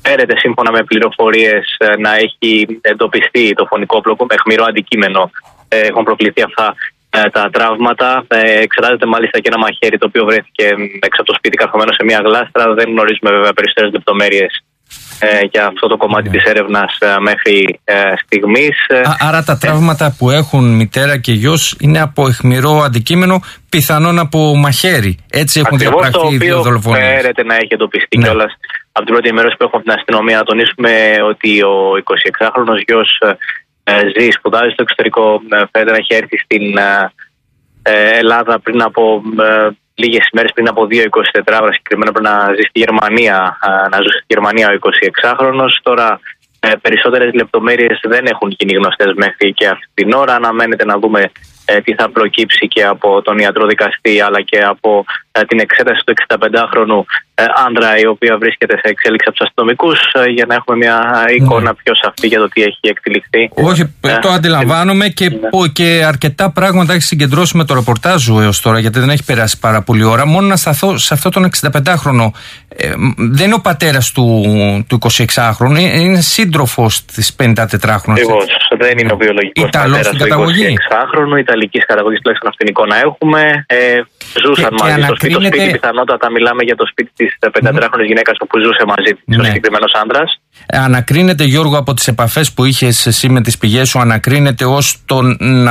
φέρεται σύμφωνα με πληροφορίες να έχει εντοπιστεί το φωνικό όπλο με αιχμηρό αντικείμενο. Έχουν προκληθεί αυτά τα τραύματα. Εξετάζεται μάλιστα και ένα μαχαίρι το οποίο βρέθηκε έξω από το σπίτι καρφωμένο σε μια γλάστρα. Δεν γνωρίζουμε βέβαια περισσότερες λεπτομέρειες για αυτό το κομμάτι της έρευνας μέχρι στιγμής. Άρα τα τραύματα που έχουν μητέρα και γιος είναι από αιχμηρό αντικείμενο, πιθανόν από μαχαίρι. Έτσι έχουν διαπραχθεί οι δύο δολοφονίες. Φέρεται να έχει εντοπιστεί κιόλας από την πρώτη ενημέρωση που έχουμε από την αστυνομία. Να τονίσουμε ότι ο 26χρονος γιος ζει, σπουδάζει στο εξωτερικό. Φαίνεται να έχει έρθει στην Ελλάδα πριν από λίγες ημέρες, πριν από 2-24 hours συγκεκριμένα, πριν να ζει στη Γερμανία, να ζούσε στη Γερμανία ο 26χρονος. Τώρα περισσότερες λεπτομέρειες δεν έχουν γίνει γνωστές μέχρι και αυτή την ώρα. Αναμένεται να δούμε τι θα προκύψει και από τον ιατρό δικαστή, αλλά και από την εξέταση του 65χρονου άντρα, η οποία βρίσκεται σε εξέλιξη από τους αστυνομικούς, για να έχουμε μια εικόνα πιο σαφή για το τι έχει εκτελεχθεί. Όχι, το αντιλαμβάνομαι και αρκετά πράγματα έχει συγκεντρώσει με το ρεπορτάζ σου έως τώρα, γιατί δεν έχει περάσει πάρα πολλή ώρα. Μόνο να σταθώ σε αυτό τον 65χρονο. Δεν είναι ο πατέρας του 26χρονου, είναι σύντροφος της 54χρονης. Ακριβώς, δεν είναι ο βιολογικός πατέρας του 26χρονου, ιταλικής καταγωγής, τουλάχιστον αυτήν την εικόνα έχουμε. Ζούσαν μαζί στο σπίτι. Το σπίτι, πιθανότατα μιλάμε για το σπίτι της 54χρονης γυναίκας όπου ζούσε μαζί της ο συγκεκριμένος άντρας. Ανακρίνεται, Γιώργο, από τις επαφές που είχες εσύ με τις πηγές σου, ανακρίνεται ως το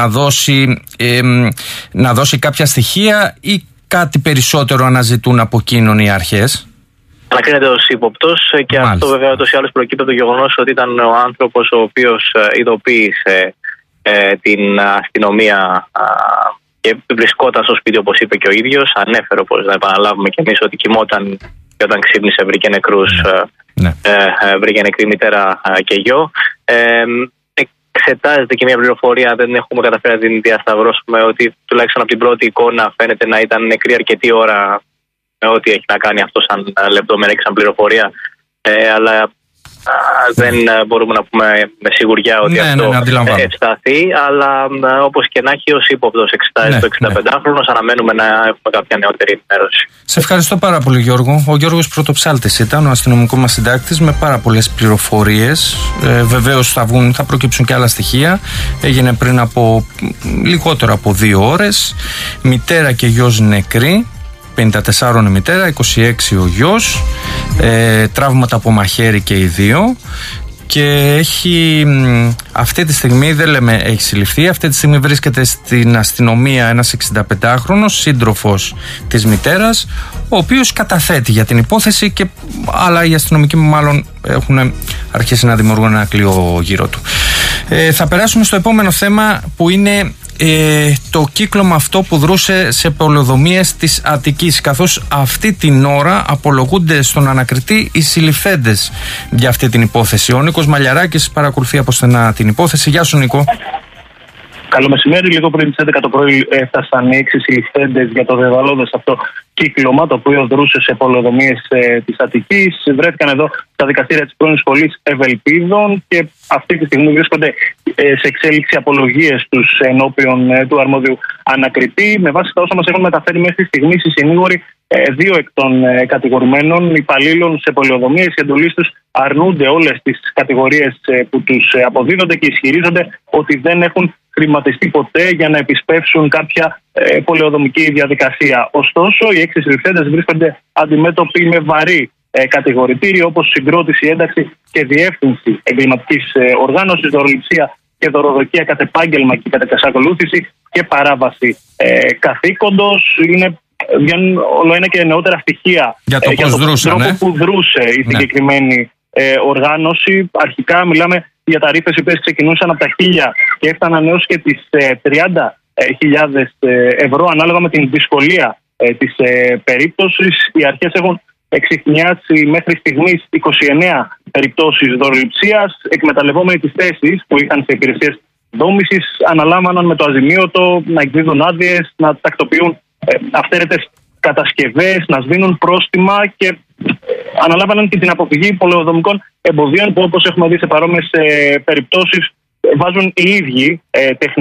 να δώσει κάποια στοιχεία ή κάτι περισσότερο αναζητούν από εκείνον οι αρχές? Ανακρίνεται ως ύποπτος και αυτό βέβαια ούτως ή άλλως προκύπτει από το γεγονός ότι ήταν ο άνθρωπος ο οποίος ειδοποίησε την αστυνομία και βρισκόταν στο σπίτι, όπως είπε και ο ίδιος. Ανέφερε, όπως να επαναλάβουμε και εμείς, ότι κοιμόταν και όταν ξύπνησε βρήκε νεκρούς, βρήκε νεκρή μητέρα και γιο. Εξετάζεται και μια πληροφορία, δεν έχουμε καταφέρει να την διασταυρώσουμε, ότι τουλάχιστον από την πρώτη εικόνα φαίνεται να ήταν νεκρή αρκετή ώρα, με ό,τι έχει να κάνει αυτό σαν λεπτομέρεια και σαν πληροφορία. Αλλά δεν μπορούμε να πούμε με σιγουριά ότι αυτό ευσταθεί, αλλά όπως και να έχει, ως ύποπτος εξετάζει το 65χρονος. Αναμένουμε να έχουμε κάποια νεότερη ενημέρωση. Σε ευχαριστώ πάρα πολύ, Γιώργο. Ο Γιώργος Πρωτοψάλτης ήταν ο αστυνομικός μας συντάκτης με πάρα πολλές πληροφορίες. Βεβαίως θα προκύψουν και άλλα στοιχεία. Έγινε πριν από λιγότερο από 2 ώρες. Μητέρα και γιος νεκροί. 54 η μητέρα, 26 ο γιος, τραύματα από μαχαίρι και οι δύο, και έχει αυτή τη στιγμή, δεν λέμε έχει συλληφθεί, αυτή τη στιγμή βρίσκεται στην αστυνομία ένας 65χρονος σύντροφος της μητέρας, ο οποίος καταθέτει για την υπόθεση, αλλά οι αστυνομικοί μάλλον έχουν αρχίσει να δημιουργούν ένα κλειό γύρω του. Θα περάσουμε στο επόμενο θέμα, που είναι το κύκλωμα αυτό που δρούσε σε πολεοδομίες της Αττικής, καθώς αυτή την ώρα απολογούνται στον ανακριτή οι συλληφθέντες για αυτή την υπόθεση. Ο Νίκος Μαλιαράκης παρακολουθεί από στενά την υπόθεση. Γεια σου, Νίκο. Καλό μεσημέρι. Λίγο πριν τις 11 το πρωί έφτασαν οι 6 συλληφθέντες για το δεδαλώδες αυτό κύκλωμα, το οποίο δρούσε σε πολεοδομίες της Αττικής. Βρέθηκαν εδώ στα δικαστήρια της πρώην σχολής Ευελπίδων και αυτή τη στιγμή βρίσκονται σε εξέλιξη απολογίες τους ενώπιον του αρμόδιου ανακριτή. Με βάση τα όσα μας έχουν μεταφέρει μέχρι στιγμής οι συνήγοροι, 2 εκ των κατηγορουμένων υπαλλήλων σε πολεοδομίες, οι εντολείς τους αρνούνται όλες τις κατηγορίες που τους αποδίδονται και ισχυρίζονται ότι δεν έχουν χρηματιστεί ποτέ για να επισπεύσουν κάποια πολεοδομική διαδικασία. Ωστόσο, οι 6 συλληφθέντες βρίσκονται αντιμέτωποι με βαρύ κατηγορητήριο, όπως συγκρότηση, ένταξη και διεύθυνση εγκληματικής οργάνωσης, δωροληψία και δωροδοκία κατ' επάγγελμα και κατ' εξακολούθηση και παράβαση καθήκοντος. Βγαίνουν όλο ένα και νεότερα στοιχεία για τον τρόπο που δρούσε η συγκεκριμένη οργάνωση. Αρχικά μιλάμε για ταρίφες οι οποίες ξεκινούσαν από τα 1.000 και έφταναν έως και τις 30.000 ευρώ, ανάλογα με την δυσκολία της περίπτωσης. Οι αρχές έχουν εξιχνιάσει μέχρι στιγμής 29 περιπτώσεις δωροληψίας. Εκμεταλλευόμενοι τις θέσεις που είχαν σε υπηρεσίες δόμησης, αναλάμβαναν με το αζημίωτο να εκδίδουν άδειες, να τακτοποιούν αυθαίρετες κατασκευές, να σβήνουν πρόστιμα και αναλάμβαναν και την αποφυγή πολεοδομικών εμποδίων που, όπως έχουμε δει σε παρόμοιες περιπτώσεις, βάζουν οι ίδιοι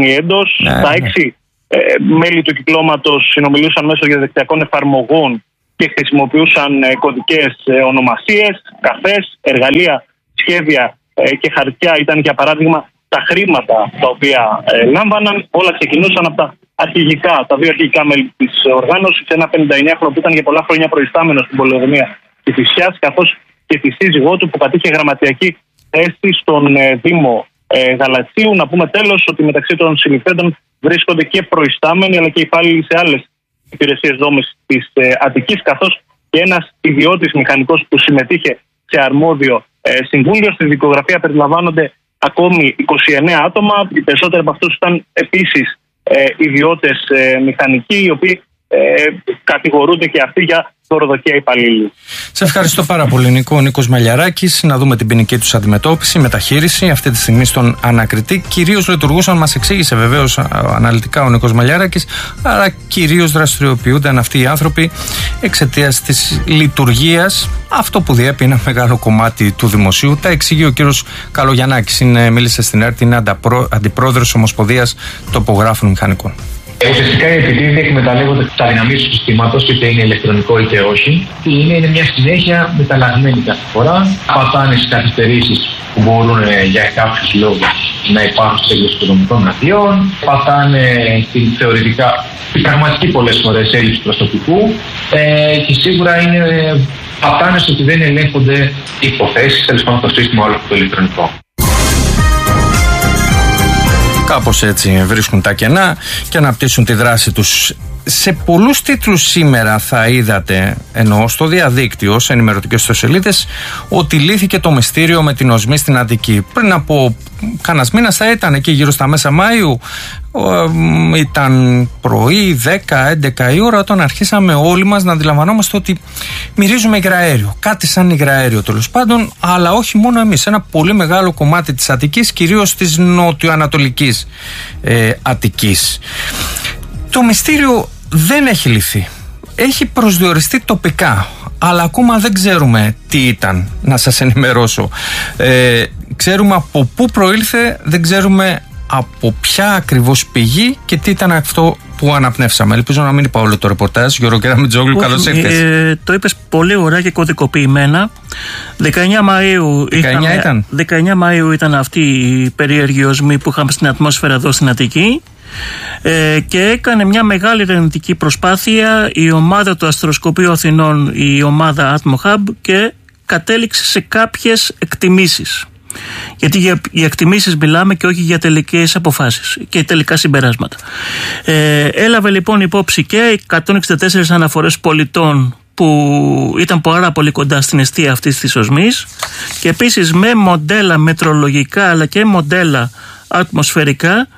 τεχνιέντος. Τα 6 μέλη του κυκλώματος συνομιλούσαν μέσω διαδικτυακών εφαρμογών και χρησιμοποιούσαν κωδικές ονομασίες, καφές, εργαλεία, σχέδια και χαρτιά. Ήταν για παράδειγμα τα χρήματα τα οποία λάμβαναν. Όλα ξεκινούσαν από τα δύο αρχηγικά μέλη της οργάνωσης. Ένα 59χρονο που ήταν για πολλά χρόνια προϊστάμενο στην πολεοδομία της Κηφισιάς, καθώς και τη σύζυγό του που κατήχε γραμματιακή θέση στον Δήμο Γαλατσίου. Να πούμε τέλος ότι μεταξύ των συλληφθέντων βρίσκονται και προϊστάμενοι αλλά και υπάλληλοι σε άλλες υπηρεσίες δόμης της Αττικής, καθώς και ένας ιδιώτης μηχανικός που συμμετείχε σε αρμόδιο συμβούλιο. Στη δικογραφία περιλαμβάνονται ακόμη 29 άτομα. Οι περισσότεροι από αυτούς ήταν επίσης ιδιώτες μηχανικοί, οι οποίοι κατηγορούνται και αυτοί για δωροδοκία υπαλλήλου. Σε ευχαριστώ πάρα πολύ, Νίκο. Ο Νίκος Μαλιαράκης. Να δούμε την ποινική τους αντιμετώπιση, μεταχείριση αυτή τη στιγμή στον ανακριτή. Κυρίως λειτουργούσαν, μας εξήγησε βεβαίως αναλυτικά ο Νίκος Μαλιαράκης, αλλά κυρίως δραστηριοποιούνταν αυτοί οι άνθρωποι εξαιτίας της λειτουργίας. Αυτό που διέπει ένα μεγάλο κομμάτι του δημοσίου. Τα εξηγεί ο κύριος Καλογιαννάκης. Μίλησε στην ΕΡΤ, είναι αντιπρόεδρος Ομοσπονδίας Τοπογράφων Μηχανικών. Ουσιαστικά οι επιτίδιοι εκμεταλλεύονται τα δυναμίες του συστήματος, είτε είναι ηλεκτρονικό είτε όχι. Είναι μια συνέχεια μεταλλαγμένη κάθε φορά. Πατάνε στις καθυστερήσεις που μπορούν για κάποιους λόγους να υπάρχουν σε έλλειψη οικονομικών αδειών. Πατάνε στην θεωρητικά, στην πραγματική πολλές φορές έλλειψη προσωπικού. Και σίγουρα πατάνε στο ότι δεν ελέγχονται οι υποθέσεις, τέλος πάντων το σύστημα όλο το ηλεκτρονικό. Κάπως έτσι βρίσκουν τα κενά και αναπτύσσουν τη δράση τους. Σε πολλούς τίτλους σήμερα θα είδατε, εννοώ στο διαδίκτυο, σε ενημερωτικές ιστοσελίδες, ότι λύθηκε το μυστήριο με την οσμή στην Αττική. Πριν από κανένας μήνας θα ήταν εκεί γύρω στα μέσα Μάιου, ήταν πρωί 10-11 η ώρα, όταν αρχίσαμε όλοι μας να αντιλαμβανόμαστε ότι μυρίζουμε υγραέριο. Κάτι σαν υγραέριο τέλος πάντων, αλλά όχι μόνο εμείς. Ένα πολύ μεγάλο κομμάτι της Αττικής, κυρίως της νοτιοανατολικής Αττικής. Το μυστήριο δεν έχει λυθεί. Έχει προσδιοριστεί τοπικά, αλλά ακόμα δεν ξέρουμε τι ήταν, να σας ενημερώσω. Ξέρουμε από πού προήλθε, δεν ξέρουμε από ποια ακριβώς πηγή και τι ήταν αυτό που αναπνεύσαμε. Ελπίζω να μην είπα όλο το ρεπορτάζ. Γιώργο Κεραμιτζόγλου, καλώς ήρθες. Το είπες πολύ ωραία και κωδικοποιημένα. 19 Μαΐου ήταν αυτή η περίεργη οσμή που είχαμε στην ατμόσφαιρα εδώ στην Αττική. Και έκανε μια μεγάλη ερευνητική προσπάθεια η ομάδα του Αστροσκοπείου Αθηνών, η ομάδα AtmoHub, και κατέληξε σε κάποιες εκτιμήσεις. Γιατί για εκτιμήσεις μιλάμε και όχι για τελικές αποφάσεις και τελικά συμπεράσματα. Έλαβε λοιπόν υπόψη και 164 αναφορές πολιτών που ήταν πάρα πολύ κοντά στην εστία αυτής της οσμής, και επίσης με μοντέλα μετρολογικά αλλά και μοντέλα ατμοσφαιρικά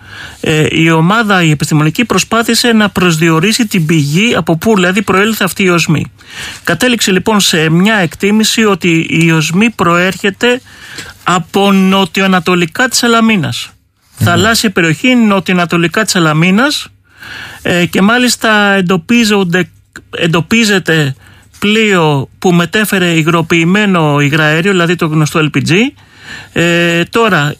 η επιστημονική προσπάθησε να προσδιορίσει την πηγή από πού δηλαδή προέλθε αυτή η οσμή. Κατέληξε λοιπόν σε μια εκτίμηση ότι η οσμή προέρχεται από νοτιοανατολικά της Σαλαμίνας, θαλάσσια περιοχή νοτιοανατολικά της Σαλαμίνας, και μάλιστα εντοπίζεται πλοίο που μετέφερε υγροποιημένο υγραέριο, δηλαδή το γνωστό LPG. Τώρα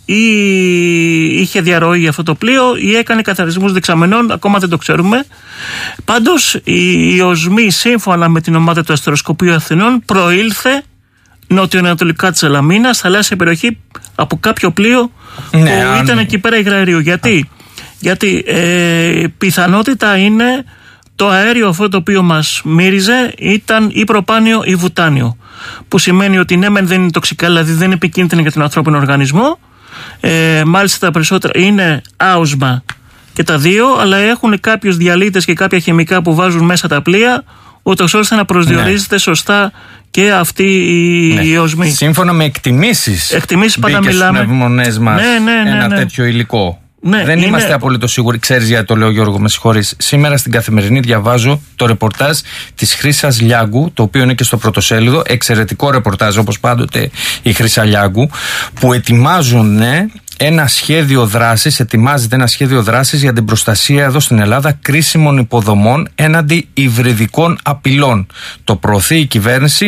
είχε διαρροή αυτό το πλοίο ή έκανε καθαρισμούς δεξαμενών, ακόμα δεν το ξέρουμε. Πάντως η οσμή, σύμφωνα με την ομάδα του Αστροσκοπείου Αθηνών, προήλθε νοτιοανατολικά της Σαλαμίνας, θαλάσσια περιοχή, από κάποιο πλοίο που ήταν εκεί πέρα υγραερίου. Γιατί πιθανότητα είναι το αέριο αυτό το οποίο μας μύριζε ήταν ή προπάνιο ή βουτάνιο, που σημαίνει ότι ναι, δεν είναι τοξικά, δηλαδή δεν είναι επικίνδυνο για τον ανθρώπινο οργανισμό. Μάλιστα τα περισσότερα είναι άοσμα και τα δύο, αλλά έχουν κάποιους διαλύτες και κάποια χημικά που βάζουν μέσα τα πλοία, ούτως ώστε να προσδιορίζεται σωστά και αυτή η οσμή. Σύμφωνα με εκτιμήσεις πάντα μιλάμε. Στους πνευμονές μας ένα τέτοιο υλικό. Δεν είμαστε απολύτως σίγουροι. Ξέρεις γιατί το λέω, Γιώργο, με συγχωρείς. Σήμερα στην Καθημερινή διαβάζω το ρεπορτάζ της Χρύσας Λιάγκου, το οποίο είναι και στο πρωτοσέλιδο. Εξαιρετικό ρεπορτάζ, όπως πάντοτε η Χρύσα Λιάγκου, που ετοιμάζεται ένα σχέδιο δράσης για την προστασία εδώ στην Ελλάδα κρίσιμων υποδομών έναντι υβριδικών απειλών. Το προωθεί η κυβέρνηση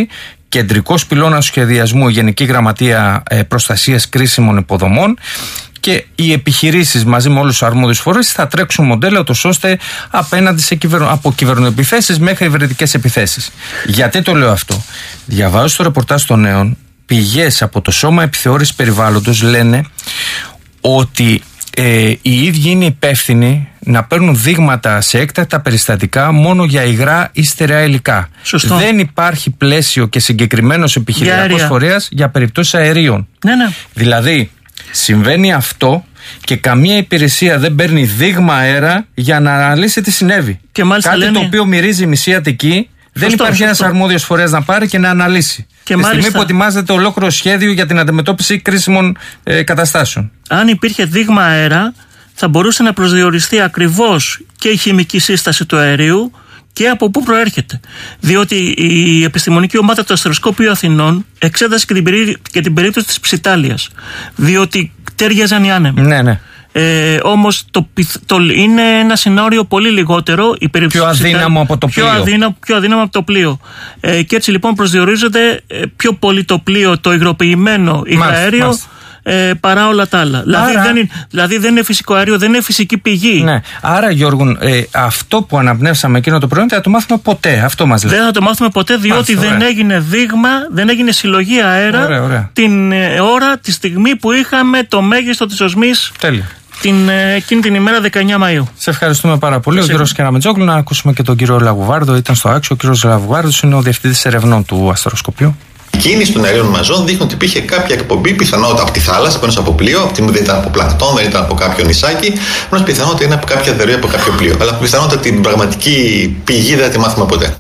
κεντρικός πυλώνας σχεδιασμού, η Γενική Γραμματεία Προστασίας Κρίσιμων Υποδομών, και οι επιχειρήσεις μαζί με όλους τους αρμόδιους φορείς θα τρέξουν μοντέλα ώστε απέναντι από κυβερνοεπιθέσεις μέχρι υβριδικές επιθέσεις. Γιατί το λέω αυτό? Διαβάζω στο ρεπορτάζ των Νέων, πηγές από το Σώμα Επιθεώρησης Περιβάλλοντος λένε ότι οι ίδιοι είναι υπεύθυνοι να παίρνουν δείγματα σε έκτακτα περιστατικά μόνο για υγρά ή στερεά υλικά. Σωστό. Δεν υπάρχει πλαίσιο και συγκεκριμένος επιχειρηματικός φορέας για περιπτώσεις αερίων. Ναι. Δηλαδή, συμβαίνει αυτό και καμία υπηρεσία δεν παίρνει δείγμα αέρα για να αναλύσει τι συνέβη. Κάτι το οποίο μυρίζει η μισή Αττική. Δεν υπάρχει ένας αρμόδιος φορέας να πάρει και να αναλύσει. Και τη στιγμή που ετοιμάζεται ολόκληρο σχέδιο για την αντιμετώπιση κρίσιμων καταστάσεων. Αν υπήρχε δείγμα αέρα, θα μπορούσε να προσδιοριστεί ακριβώς και η χημική σύσταση του αερίου και από πού προέρχεται. Διότι η επιστημονική ομάδα του Αστεροσκόπιου Αθηνών εξέτασε και την περίπτωση της Ψιτάλιας. Διότι τέριαζαν οι άνεμοι. Ναι. Όμως είναι ένα σενάριο πολύ λιγότερο, πιο αδύναμο από το πλοίο. Πιο αδύναμο από το πλοίο. Και έτσι λοιπόν προσδιορίζεται πιο πολύ το πλοίο, το υγροποιημένο υγραέριο, παρά όλα τα άλλα. Δηλαδή δεν είναι φυσικό αέριο, δεν είναι φυσική πηγή. Ναι. Άρα, Γιώργο, αυτό που αναπνεύσαμε εκείνο το πρωί δεν θα το μάθουμε ποτέ. Αυτό μας λέει. Δεν θα το μάθουμε ποτέ, διότι δεν έγινε δείγμα, δεν έγινε συλλογή αέρα την ώρα, τη στιγμή που είχαμε το μέγιστο της οσμής. Τέλεια. Εκείνη την ημέρα 19 Μαΐου. Σε ευχαριστούμε πάρα πολύ. Ο κύριος Κεραμετζόγλου. Να ακούσουμε και τον κύριο Λαγουβάρδο. Ήταν στο Άξιο. Ο κύριος Λαγουβάρδος είναι ο διευθυντής ερευνών του Αστεροσκοπείου. Η κίνηση των αερίων μαζών δείχνει ότι υπήρχε κάποια εκπομπή, πιθανότητα από τη θάλασσα, πάνω από πλοίο. Από τη στιγμή δεν ήταν από πλανκτόν, δεν ήταν από κάποιο νησάκι. Μόνο πιθανότητα είναι από κάποια δερία, από κάποιο πλοίο. Αλλά πιθανότητα την πραγματική πηγή δεν θα τη μάθουμε ποτέ.